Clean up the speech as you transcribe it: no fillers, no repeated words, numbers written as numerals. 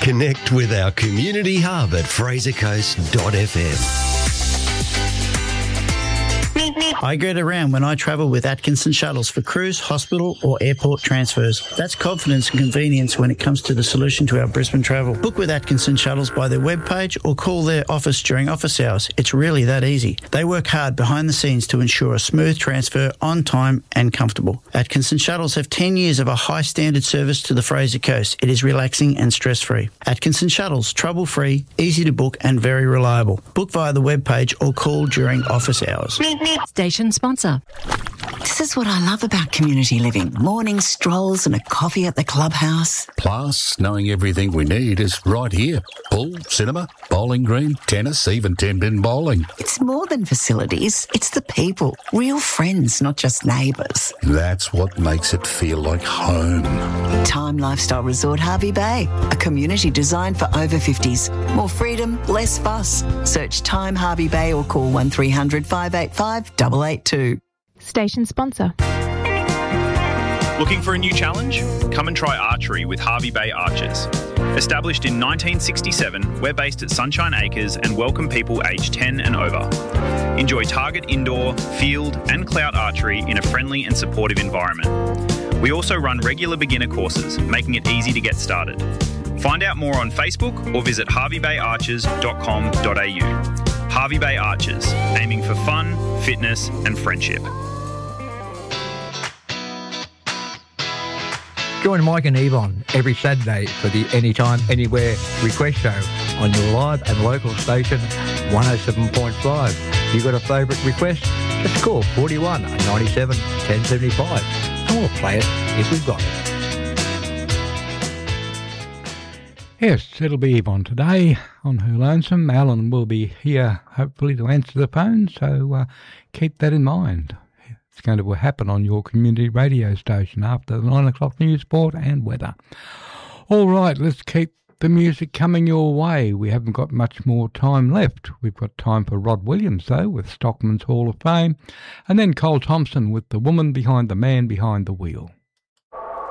Connect with our community hub at frasercoast.fm. I get around when I travel with Atkinson Shuttles for cruise, hospital or airport transfers. That's confidence and convenience when it comes to the solution to our Brisbane travel. Book with Atkinson Shuttles by their webpage or call their office during office hours. It's really that easy. They work hard behind the scenes to ensure a smooth transfer on time and comfortable. Atkinson Shuttles have 10 years of a high standard service to the Fraser Coast. It is relaxing and stress-free. Atkinson Shuttles, trouble-free, easy to book and very reliable. Book via the webpage or call during office hours. Station sponsor. This is what I love about community living. Morning strolls and a coffee at the clubhouse. Plus, knowing everything we need is right here. Pool, cinema, bowling green, tennis, even 10-pin bowling. It's more than facilities. It's the people. Real friends, not just neighbours. That's what makes it feel like home. Time Lifestyle Resort Harvey Bay. A community designed for over 50s. More freedom, less fuss. Search Time Harvey Bay or call 1300 585 882. Station sponsor. Looking for a new challenge? Come and try archery with Harvey Bay Archers. Established in 1967, we're based at Sunshine Acres and welcome people aged 10 and over. Enjoy target indoor, field and clout archery in a friendly and supportive environment. We also run regular beginner courses, making it easy to get started. Find out more on Facebook or visit harveybayarchers.com.au. Harvey Bay Archers, aiming for fun, fitness and friendship. Join Mike and Yvonne every Saturday for the Anytime, Anywhere request show on your live and local station 107.5. You got a favourite request? Just call 41 97 1075 and we'll play it if we've got it. Yes, it'll be Yvonne today on Who Lonesome. Alan will be here hopefully to answer the phone, so keep that in mind. It's going to happen on your community radio station after the 9 o'clock news, sport and weather. All right, let's keep the music coming your way. We haven't got much more time left. We've got time for Rod Williams, though, with Stockman's Hall of Fame, and then Cole Thompson with The Woman Behind the Man Behind the Wheel.